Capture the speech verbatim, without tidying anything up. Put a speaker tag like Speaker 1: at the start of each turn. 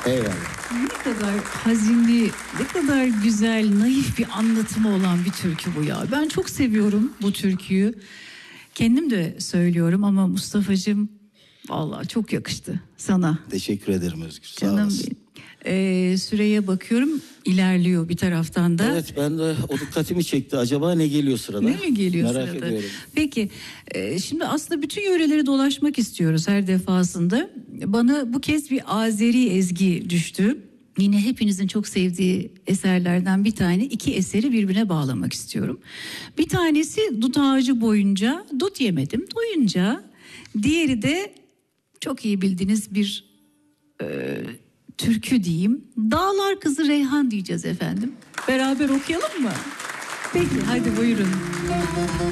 Speaker 1: Eyvallah.
Speaker 2: Ne kadar hazinli, ne kadar güzel, naif bir anlatımı olan bir türkü bu ya. Ben çok seviyorum bu türküyü. Kendim de söylüyorum ama Mustafa'cığım vallahi çok yakıştı sana.
Speaker 1: Teşekkür ederim Özgür. Sağ
Speaker 2: Canım
Speaker 1: olasın.
Speaker 2: benim. Ee, süreye bakıyorum, ilerliyor bir taraftan da.
Speaker 1: Evet, ben de o dikkatimi çekti. Acaba ne geliyor sırada?
Speaker 2: Ne mi geliyor
Speaker 1: Merak
Speaker 2: sırada?
Speaker 1: ediyorum.
Speaker 2: Peki e, şimdi aslında bütün yöreleri dolaşmak istiyoruz her defasında. Bana bu kez bir Azeri ezgi düştü. Yine hepinizin çok sevdiği eserlerden bir tane, iki eseri birbirine bağlamak istiyorum. Bir tanesi dut ağacı boyunca dut yemedim doyunca. Diğeri de çok iyi bildiğiniz bir e, türkü diyeyim. Dağlar Kızı Reyhan diyeceğiz efendim. Beraber okuyalım mı? Peki hadi buyurun.